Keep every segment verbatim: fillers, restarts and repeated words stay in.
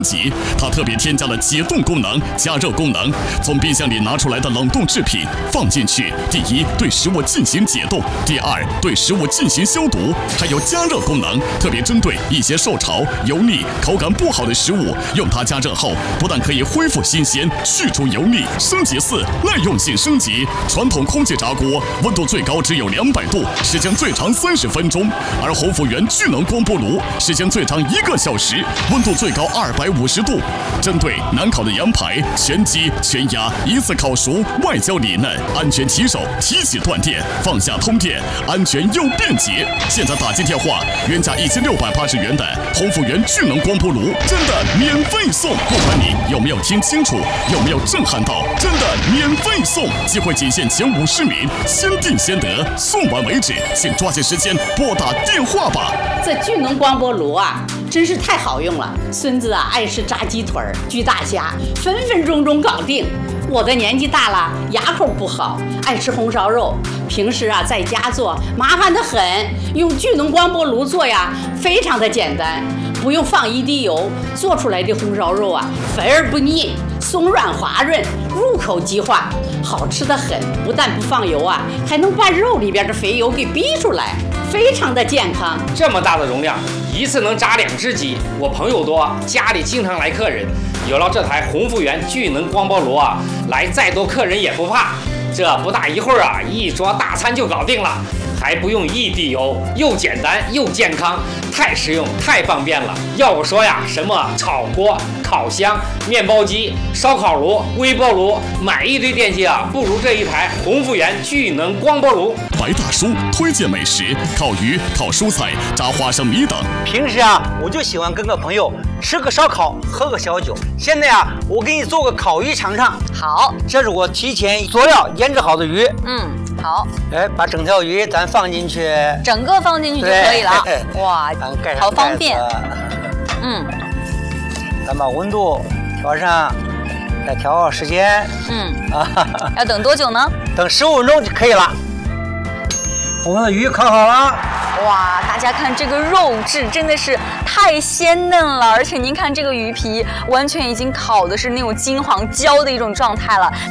级，它特别添加了解冻功能、加热功能。从冰箱里拿出来的冷冻制品放进去，第一，对食物进行解冻；第二，对食物进行消毒。还有加热功能，特别针对一些受潮、油腻、口感不好的食物，用它加热后，不但可以恢复新鲜、去除油腻。升级四，耐用性升级。传统空气炸锅温度最高只有两百度，时间最长三十分钟，而鸿福源聚能光波炉时间最长一个小时，温度最高二百五十度。针对难烤的羊排、全鸡、全鸭，一次烤熟，外焦里嫩，安全提手，提起断电，放下通电，安全又便捷。现在打进电话，原价一千六百八十元的鸿福源聚能光波炉真的免费送，不管你有没有听清楚，有没有震撼到，真的免费送，机会仅限前五十名，先订先得，送完为止，请抓紧时间拨打电话吧。 这聚能光波炉啊，真是太好用了。孙子啊爱吃炸鸡腿、焗大虾，分分钟钟搞定。我的年纪大了，牙口不好，爱吃红烧肉，平时啊在家做麻烦得很，用聚能光波炉做呀，非常的简单，不用放一滴油，做出来的红烧肉啊肥而不腻，松软滑润，入口即化，好吃得很。不但不放油啊，还能把肉里边的肥油给逼出来，非常的健康。 这么大的容量，一次能炸两只鸡。我朋友多，家里经常来客人，有了这台鸿福源聚能光波炉啊，来再多客人也不怕。这不大一会儿啊，一桌大餐就搞定了，还不用一滴油，又简单又健康，太实用太方便了。要我说呀，什么炒锅、烤箱、面包机、烧烤炉、微波炉，买一堆电器啊，不如这一台鸿福源聚能光波炉。 白大叔推荐美食：烤鱼、烤蔬菜、炸花生米等。 平时啊，我就喜欢跟个朋友吃个烧烤，喝个小酒。现在啊，我给你做个烤鱼尝尝。 好， 这是我提前佐料腌制好的鱼。 嗯，好。 哎，把整条鱼咱放进去， 整个放进去就可以了。哇，好方便。嗯， 咱把温度调上，再调时间。 嗯啊，要等多久呢？ 等十五分钟就可以了。我们的鱼烤好了。 哇，大家看这个肉质真的是太鲜嫩了，而且您看这个鱼皮完全已经烤的是那种金黄焦的一种状态了。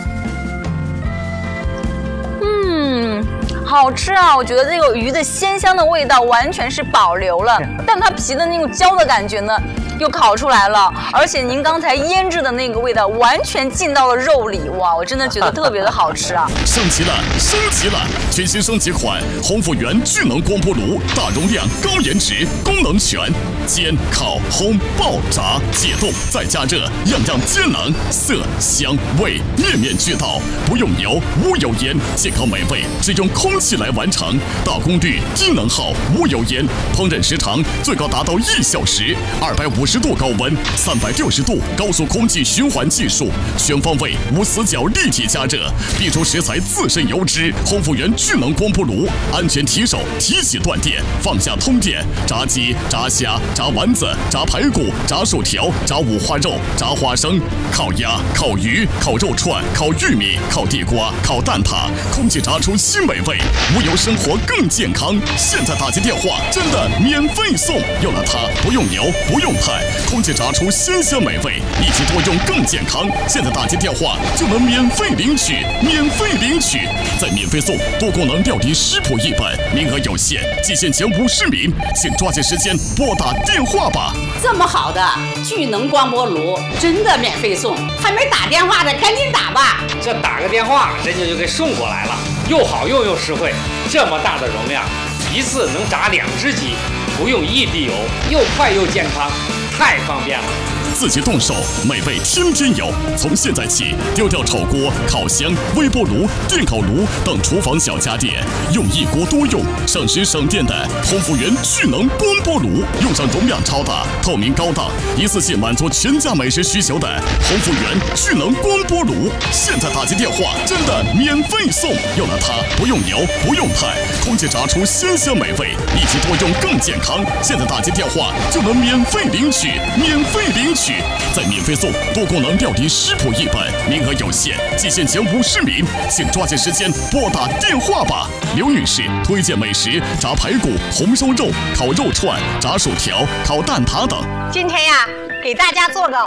嗯，好吃啊！我觉得这个鱼的鲜香的味道完全是保留了，但它皮的那种焦的感觉呢，又烤出来了，而且您刚才腌制的那个味道完全进到了肉里，哇，我真的觉得特别的好吃啊！ 升级了，升级了！全新升级款鸿福源聚能光波炉，大容量、高颜值，功能全，煎、烤、烘、爆、炸、解冻再加热，样样皆能，色香味面面俱到，不用油，无油烟，健康美味只用空气来完成，大功率、低能耗、无油烟，烹饪时长最高达到一小时，二百五十度高温，三百六十度高速空气循环技术，全方位无死角立体加热，逼出食材自身油脂。鸿福源聚能光波炉，安全提手，提起断电，放下通电，炸鸡、炸虾、炸丸子、炸排骨、炸薯条、炸五花肉、炸花生、烤鸭、烤鱼、烤肉串、烤玉米、烤地瓜、烤蛋挞，空气炸出新美味，无油生活更健康。现在打进电话，真的免费送，有了它不用油，不用碳。空气炸出鲜香美味，一起多用更健康。现在打进电话就能免费领取，免费领取，再免费送多功能料理食谱一本，名额有限，仅限前五十名，请抓紧时间拨打电话吧。 这么好的聚能光波炉，真的免费送，还没打电话的赶紧打吧。 这打个电话，人家就给送过来了，又好用又实惠。这么大的容量，一次能炸两只鸡，不用一滴油，又快又健康，太方便了。 自己动手，美味天天有。从现在起，丢掉炒锅、烤箱、微波炉、电烤炉等厨房小家电，用一锅多用、省时省电的鸿福源聚能光波炉，用上容量超大、透明高档、一次性满足全家美食需求的鸿福源聚能光波炉。现在打进电话，真的免费送，有了它不用油、不用碳，空气炸出鲜香美味，一起多用更健康。现在打进电话就能免费领取，免费领取。再免费送多功能料理食谱一本，名额有限，仅限前五十名，请抓紧时间拨打电话吧。刘女士推荐美食：炸排骨、红烧肉、烤肉串、炸薯条、烤蛋挞等。 今天呀，给大家做个